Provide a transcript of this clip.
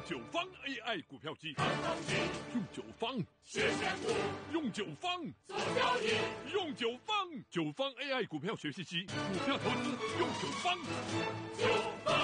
九方 AI 股票机， 看风景， 用九方学选股， 用九方做交易， 用九方，九方 AI 股票学习机，股票投资用九方。 九方。